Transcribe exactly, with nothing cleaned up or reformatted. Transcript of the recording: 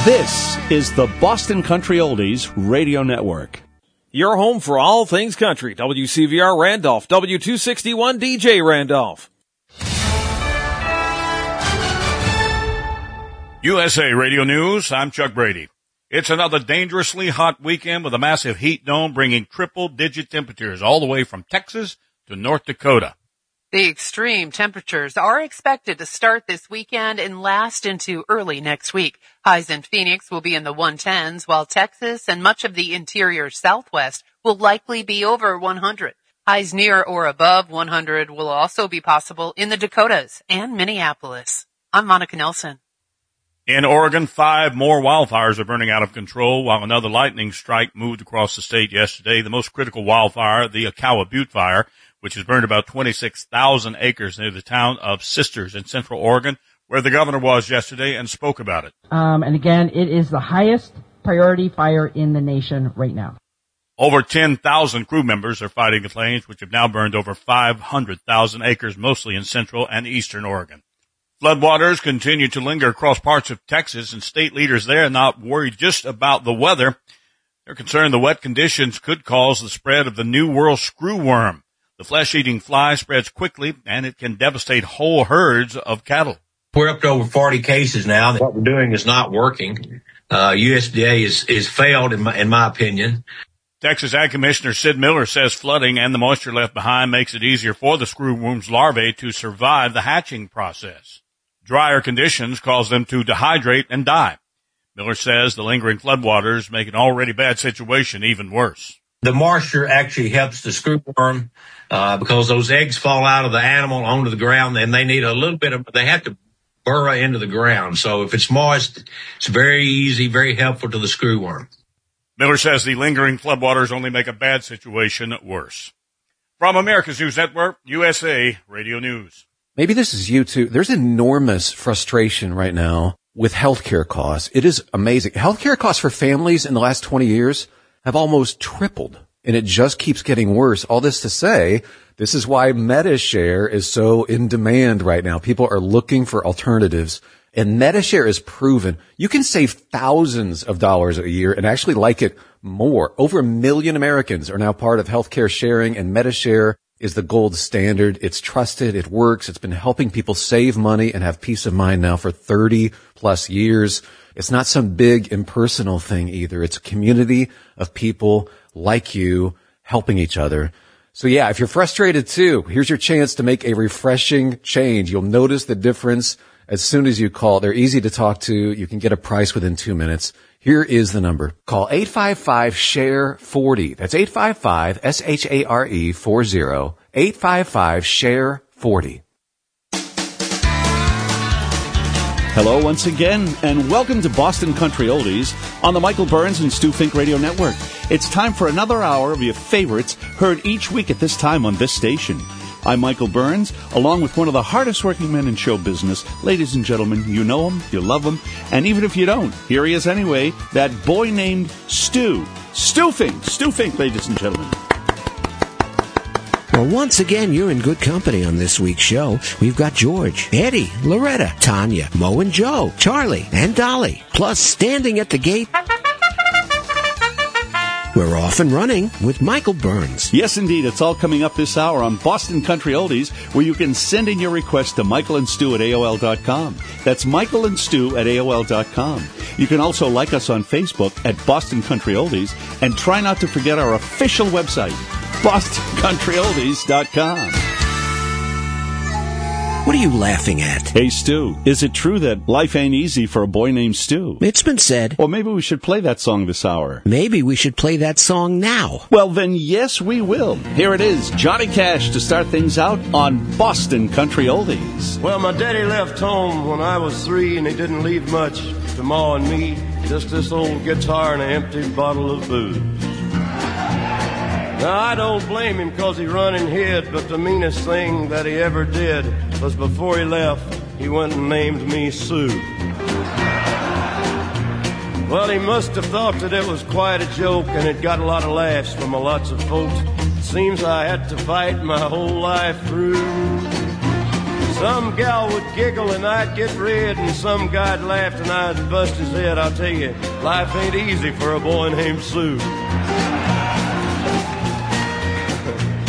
This is the Boston Country Oldies Radio Network. Your home for all things country. W C V R Randolph, W two sixty-one D J Randolph. U S A Radio News, I'm Chuck Brady. It's another dangerously hot weekend with a massive heat dome bringing triple-digit temperatures all the way from Texas to North Dakota. The extreme temperatures are expected to start this weekend and last into early next week. Highs in Phoenix will be in the one tens, while Texas and much of the interior Southwest will likely be over one hundred. Highs near or above one hundred will also be possible in the Dakotas and Minneapolis. I'm Monica Nelson. In Oregon, five more wildfires are burning out of control while another lightning strike moved across the state yesterday. The most critical wildfire, the Okawa Butte Fire, which has burned about twenty-six thousand acres near the town of Sisters in central Oregon, where the governor was yesterday and spoke about it. Um, and again, it is the highest priority fire in the nation right now. Over ten thousand crew members are fighting the flames, which have now burned over five hundred thousand acres, mostly in central and eastern Oregon. Floodwaters continue to linger across parts of Texas, and state leaders there are not worried just about the weather. They're concerned the wet conditions could cause the spread of the New World screwworm. The flesh-eating fly spreads quickly, and it can devastate whole herds of cattle. We're up to over forty cases now. What we're doing is not working. Uh, U S D A is, is failed, in my, in my opinion. Texas Ag Commissioner Sid Miller says flooding and the moisture left behind makes it easier for the screwworm's larvae to survive the hatching process. Drier conditions cause them to dehydrate and die. Miller says the lingering floodwaters make an already bad situation even worse. The moisture actually helps the screwworm uh, because those eggs fall out of the animal onto the ground, and they need a little bit of, they have to burrow into the ground. So if it's moist, it's very easy, very helpful to the screwworm. Miller says the lingering floodwaters only make a bad situation worse. From America's News Network, U S A Radio News. Maybe this is you too. There's enormous frustration right now with healthcare costs. It is amazing. Healthcare costs for families in the last twenty years have almost tripled, and it just keeps getting worse. All this to say, this is why MediShare is so in demand right now. People are looking for alternatives, and MediShare is proven. You can save thousands of dollars a year and actually like it more. Over a million Americans are now part of healthcare sharing, and MediShare is the gold standard. It's trusted. It works. It's been helping people save money and have peace of mind now for thirty plus years. It's not some big impersonal thing either. It's a community of people like you helping each other. So yeah, if you're frustrated too, here's your chance to make a refreshing change. You'll notice the difference as soon as you call. They're easy to talk to. You can get a price within two minutes. Here is the number. Call eight five five, S H A R E, forty. That's eight five five, S H A R E, forty. eight five five, S H A R E, forty. Hello once again, and welcome to Boston Country Oldies on the Michael Burns and Stu Fink Radio Network. It's time for another hour of your favorites heard each week at this time on this station. I'm Michael Burns, along with one of the hardest working men in show business. Ladies and gentlemen, you know him, you love him, and even if you don't, here he is anyway, that boy named Stu. Stu Fink, Stu Fink, ladies and gentlemen. Well, once again, you're in good company on this week's show. We've got George, Eddie, Loretta, Tanya, Mo and Joe, Charlie, and Dolly. Plus, standing at the gate, we're off and running with Michael Burns. Yes, indeed. It's all coming up this hour on Boston Country Oldies, where you can send in your request to Michael and Stu at A O L dot com. That's Michael and Stu at A O L dot com. You can also like us on Facebook at Boston Country Oldies, and try not to forget our official website, Boston Country Oldies dot com. What are you laughing at? Hey, Stu, is it true that life ain't easy for a boy named Stu? It's been said. Well, maybe we should play that song this hour. Maybe we should play that song now. Well, then, yes, we will. Here it is, Johnny Cash to start things out on Boston Country Oldies. Well, my daddy left home when I was three, and he didn't leave much to Ma and me. Just this old guitar and an empty bottle of booze. Now, I don't blame him because he run and hid, but the meanest thing that he ever did was before he left, he went and named me Sue. Well, he must have thought that it was quite a joke, and it got a lot of laughs from a lots of folks. It seems I had to fight my whole life through. Some gal would giggle and I'd get red, and some guy'd laugh and I'd bust his head. I'll tell you, life ain't easy for a boy named Sue.